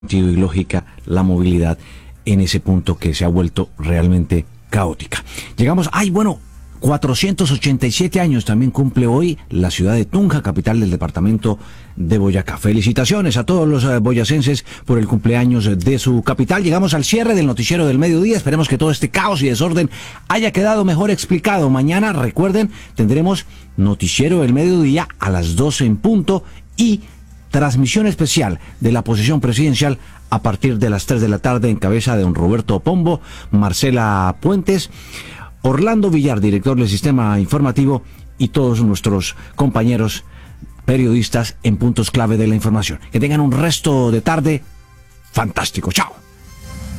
sentido y lógica la movilidad en ese punto que se ha vuelto realmente caótica. Llegamos, 487 años también cumple hoy la ciudad de Tunja, capital del departamento de Boyacá. Felicitaciones a todos los boyacenses por el cumpleaños de su capital. Llegamos al cierre del noticiero del mediodía. Esperemos que todo este caos y desorden haya quedado mejor explicado. Mañana, recuerden, tendremos noticiero del mediodía a las 12 en punto y transmisión especial de la posesión presidencial a partir de las 3 de la tarde en cabeza de don Roberto Pombo, Marcela Puentes, Orlando Villar, director del sistema informativo, y todos nuestros compañeros periodistas en puntos clave de la información. Que tengan un resto de tarde fantástico. ¡Chao!